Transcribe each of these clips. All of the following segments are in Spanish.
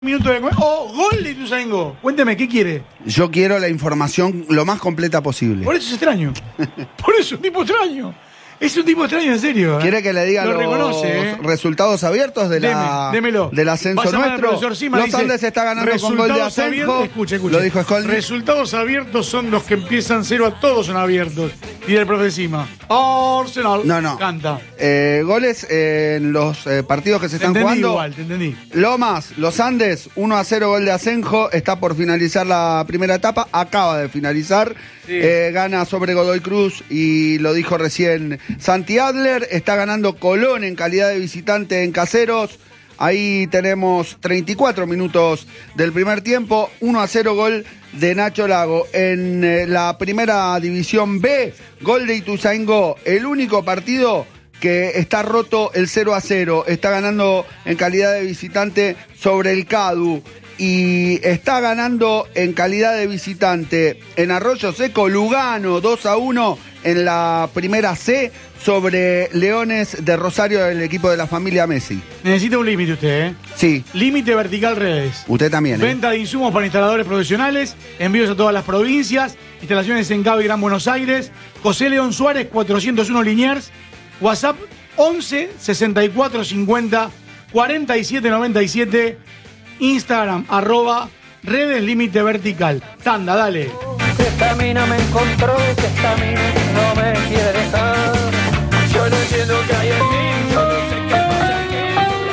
Minuto de gol de Ituzaingó. Cuénteme, ¿qué quiere? Yo quiero la información lo más completa posible. Por eso es extraño. Por eso es un tipo extraño. Es un tipo extraño, en serio. ¿Quiere que le diga lo los reconoce, resultados abiertos de Démelo. del ascenso nuestro? Sima, Los Andes está ganando con gol de Asenjo. Escuche. Lo dijo Skolny. Resultados abiertos son los que empiezan 0 todos son abiertos. Y el profe Sima. Arsenal. No. Canta. Goles en los partidos que se están jugando. Igual, te entendí. Lomas, Los Andes, 1-0 gol de Asenjo. Está por finalizar la primera etapa. Acaba de finalizar. Sí. Gana sobre Godoy Cruz y lo dijo recién Santi Adler. Está ganando Colón en calidad de visitante en Caseros. Ahí tenemos 34 minutos del primer tiempo. 1-0 gol de Nacho Lago. En la primera división B, gol de Ituzaingó. El único partido que está roto el 0-0. Está ganando en calidad de visitante sobre el Cadu. Y está ganando en calidad de visitante en Arroyo Seco Lugano 2-1 en la primera C sobre Leones de Rosario del equipo de la familia Messi. Necesita un límite usted, ¿eh? Sí. Límite vertical redes. Usted también, Venta de insumos para instaladores profesionales, envíos a todas las provincias, instalaciones en Cabo y Gran Buenos Aires. José León Suárez 401 Liniers, WhatsApp 11 64 50 47 97, Instagram @redes límite vertical. Tanda, dale. Esta mina me encontró, esta mina no me quiere dejar. Yo no entiendo qué hay en mí, yo no sé qué pasa aquí.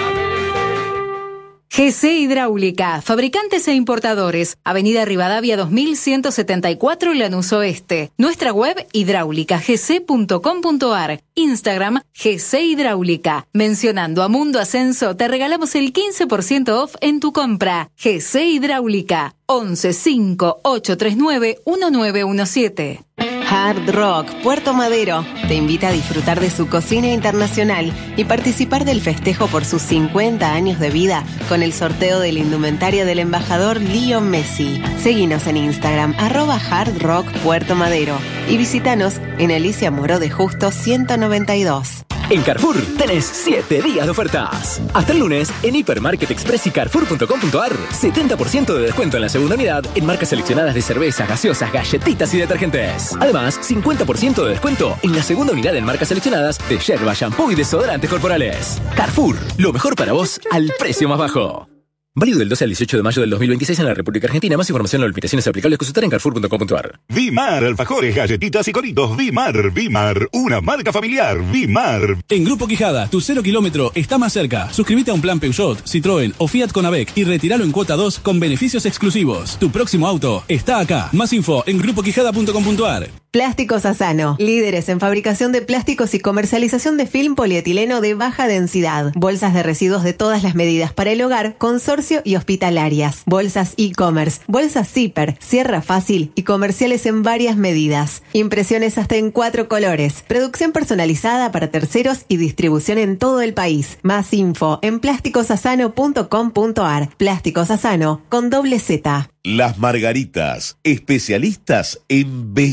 GC Hidráulica, fabricantes e importadores, Avenida Rivadavia 2174, Lanús Oeste. Nuestra web hidráulicagc.com.ar. Instagram GC Hidráulica. Mencionando a Mundo Ascenso te regalamos el 15% off en tu compra. GC Hidráulica 11 5 839 1917. Hard Rock Puerto Madero te invita a disfrutar de su cocina internacional y participar del festejo por sus 50 años de vida con el sorteo de la indumentaria del embajador Leo Messi. Seguinos en Instagram @Hard Rock Puerto Madero y visítanos en Alicia Moró de Justo 192. En Carrefour tenés 7 días de ofertas. Hasta el lunes, en Hipermarket Express y Carrefour.com.ar, 70% de descuento en la segunda unidad en marcas seleccionadas de cervezas, gaseosas, galletitas y detergentes. Además, 50% de descuento en la segunda unidad en marcas seleccionadas de yerba, shampoo y desodorantes corporales. Carrefour, lo mejor para vos al precio más bajo. Válido del 12 al 18 de mayo del 2026 en la República Argentina. Más información o limitaciones aplicables consultar en Carrefour.com.ar. Vimar, alfajores, galletitas y coritos. Vimar, una marca familiar. Vimar. En Grupo Quijada, tu 0 kilómetro está más cerca. Suscríbete a un plan Peugeot, Citroën o Fiat con AVEC y retíralo en cuota 2 con beneficios exclusivos. Tu próximo auto está acá. Más info en grupoquijada.com.ar. Plásticos Asano, líderes en fabricación de plásticos y comercialización de film polietileno de baja densidad. Bolsas de residuos de todas las medidas para el hogar, consorcio y hospitalarias. Bolsas e-commerce, bolsas zipper, cierra fácil y comerciales en varias medidas. Impresiones hasta en 4 colores. Producción personalizada para terceros y distribución en todo el país. Más info en plásticosasano.com.ar. Plásticos Asano con doble Z. Las Margaritas, especialistas en belleza.